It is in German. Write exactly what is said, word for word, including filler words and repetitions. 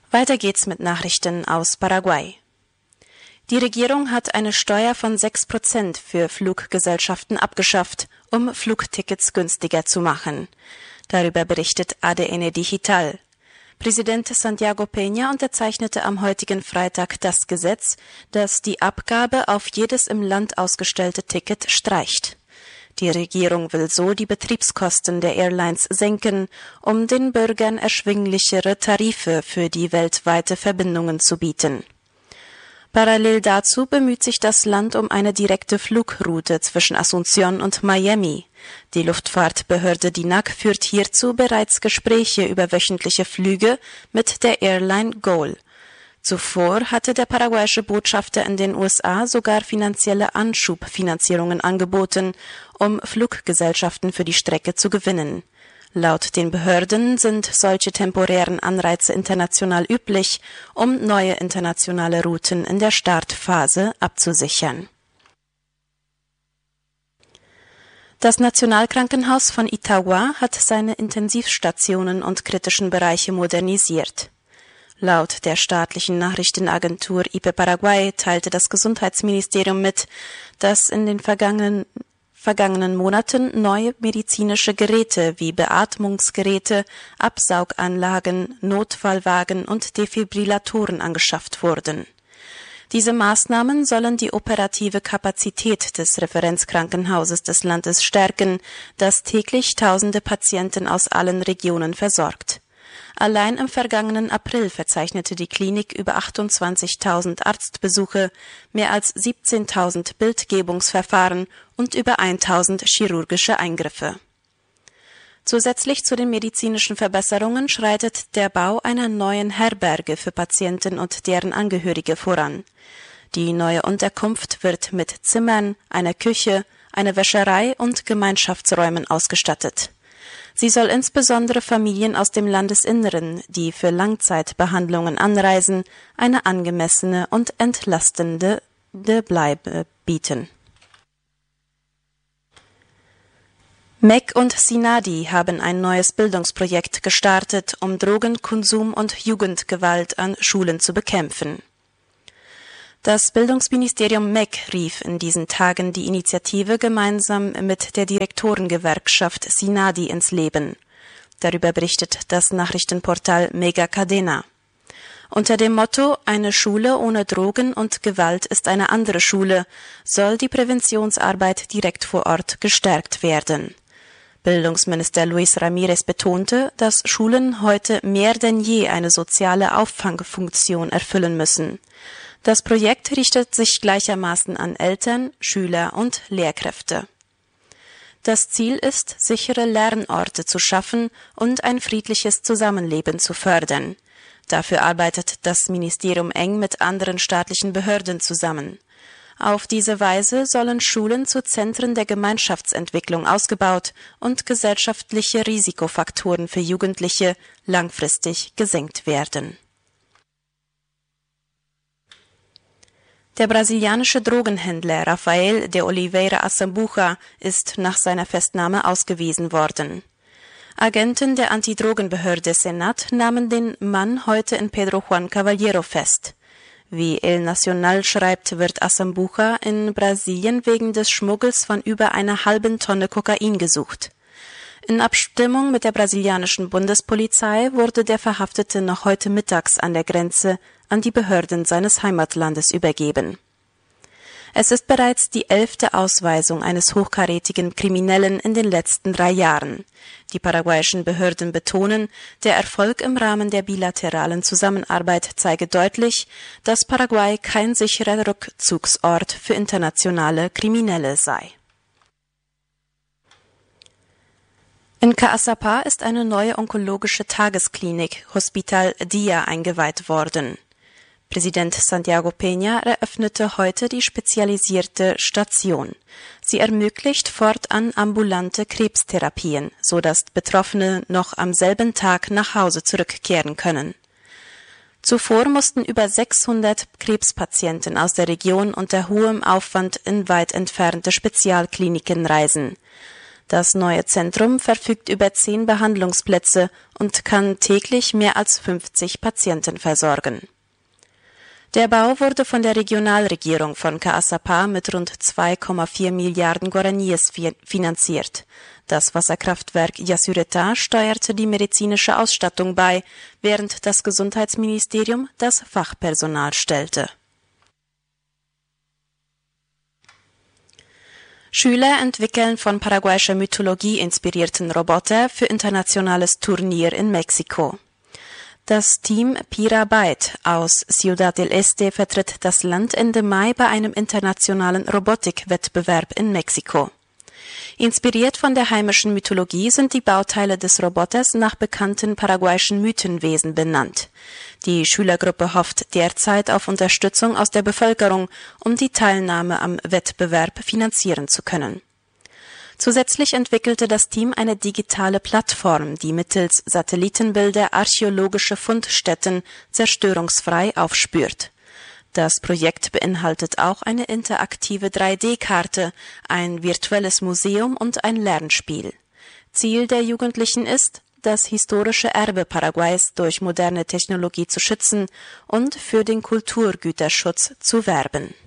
Weiter geht's mit Nachrichten aus Paraguay. Die Regierung hat eine Steuer von sechs Prozent für Fluggesellschaften abgeschafft, um Flugtickets günstiger zu machen. Darüber berichtet A D N Digital. Präsident Santiago Peña unterzeichnete am heutigen Freitag das Gesetz, das die Abgabe auf jedes im Land ausgestellte Ticket streicht. Die Regierung will so die Betriebskosten der Airlines senken, um den Bürgern erschwinglichere Tarife für die weltweite Verbindungen zu bieten. Parallel dazu bemüht sich das Land um eine direkte Flugroute zwischen Asunción und Miami. Die Luftfahrtbehörde D I N A C führt hierzu bereits Gespräche über wöchentliche Flüge mit der Airline GOL. Zuvor hatte der paraguayische Botschafter in den U S A sogar finanzielle Anschubfinanzierungen angeboten, um Fluggesellschaften für die Strecke zu gewinnen. Laut den Behörden sind solche temporären Anreize international üblich, um neue internationale Routen in der Startphase abzusichern. Das Nationalkrankenhaus von Itagua hat seine Intensivstationen und kritischen Bereiche modernisiert. Laut der staatlichen Nachrichtenagentur I P Paraguay teilte das Gesundheitsministerium mit, dass in den vergangenen, vergangenen Monaten neue medizinische Geräte wie Beatmungsgeräte, Absauganlagen, Notfallwagen und Defibrillatoren angeschafft wurden. Diese Maßnahmen sollen die operative Kapazität des Referenzkrankenhauses des Landes stärken, das täglich tausende Patienten aus allen Regionen versorgt. Allein im vergangenen April verzeichnete die Klinik über achtundzwanzigtausend Arztbesuche, mehr als siebzehntausend Bildgebungsverfahren und über tausend chirurgische Eingriffe. Zusätzlich zu den medizinischen Verbesserungen schreitet der Bau einer neuen Herberge für Patienten und deren Angehörige voran. Die neue Unterkunft wird mit Zimmern, einer Küche, einer Wäscherei und Gemeinschaftsräumen ausgestattet. Sie soll insbesondere Familien aus dem Landesinneren, die für Langzeitbehandlungen anreisen, eine angemessene und entlastende Bleibe bieten. M E C und SINADI haben ein neues Bildungsprojekt gestartet, um Drogenkonsum und Jugendgewalt an Schulen zu bekämpfen. Das Bildungsministerium M E C rief in diesen Tagen die Initiative gemeinsam mit der Direktorengewerkschaft SINADI ins Leben. Darüber berichtet das Nachrichtenportal Mega Cadena. Unter dem Motto »Eine Schule ohne Drogen und Gewalt ist eine andere Schule« soll die Präventionsarbeit direkt vor Ort gestärkt werden. Bildungsminister Luis Ramírez betonte, dass Schulen heute mehr denn je eine soziale Auffangfunktion erfüllen müssen. Das Projekt richtet sich gleichermaßen an Eltern, Schüler und Lehrkräfte. Das Ziel ist, sichere Lernorte zu schaffen und ein friedliches Zusammenleben zu fördern. Dafür arbeitet das Ministerium eng mit anderen staatlichen Behörden zusammen. Auf diese Weise sollen Schulen zu Zentren der Gemeinschaftsentwicklung ausgebaut und gesellschaftliche Risikofaktoren für Jugendliche langfristig gesenkt werden. Der brasilianische Drogenhändler Rafael de Oliveira Assambuja ist nach seiner Festnahme ausgewiesen worden. Agenten der Antidrogenbehörde Senat nahmen den Mann heute in Pedro Juan Caballero fest. Wie El Nacional schreibt, wird Assambuja in Brasilien wegen des Schmuggels von über einer halben Tonne Kokain gesucht. In Abstimmung mit der brasilianischen Bundespolizei wurde der Verhaftete noch heute mittags an der Grenze an die Behörden seines Heimatlandes übergeben. Es ist bereits die elfte Ausweisung eines hochkarätigen Kriminellen in den letzten drei Jahren. Die paraguayischen Behörden betonen, der Erfolg im Rahmen der bilateralen Zusammenarbeit zeige deutlich, dass Paraguay kein sicherer Rückzugsort für internationale Kriminelle sei. In Caazapá ist eine neue onkologische Tagesklinik, Hospital Dia, eingeweiht worden. Präsident Santiago Peña eröffnete heute die spezialisierte Station. Sie ermöglicht fortan ambulante Krebstherapien, sodass Betroffene noch am selben Tag nach Hause zurückkehren können. Zuvor mussten über sechshundert Krebspatienten aus der Region unter hohem Aufwand in weit entfernte Spezialkliniken reisen. Das neue Zentrum verfügt über zehn Behandlungsplätze und kann täglich mehr als fünfzig Patienten versorgen. Der Bau wurde von der Regionalregierung von Caazapá mit rund zwei Komma vier Milliarden Guaraníes finanziert. Das Wasserkraftwerk Yacyretá steuerte die medizinische Ausstattung bei, während das Gesundheitsministerium das Fachpersonal stellte. Schüler entwickeln von paraguayischer Mythologie inspirierten Roboter für internationales Turnier in Mexiko. Das Team Pira Byte aus Ciudad del Este vertritt das Land Ende Mai bei einem internationalen Robotikwettbewerb in Mexiko. Inspiriert von der heimischen Mythologie sind die Bauteile des Roboters nach bekannten paraguayischen Mythenwesen benannt. Die Schülergruppe hofft derzeit auf Unterstützung aus der Bevölkerung, um die Teilnahme am Wettbewerb finanzieren zu können. Zusätzlich entwickelte das Team eine digitale Plattform, die mittels Satellitenbilder archäologische Fundstätten zerstörungsfrei aufspürt. Das Projekt beinhaltet auch eine interaktive drei D Karte, ein virtuelles Museum und ein Lernspiel. Ziel der Jugendlichen ist, das historische Erbe Paraguays durch moderne Technologie zu schützen und für den Kulturgüterschutz zu werben.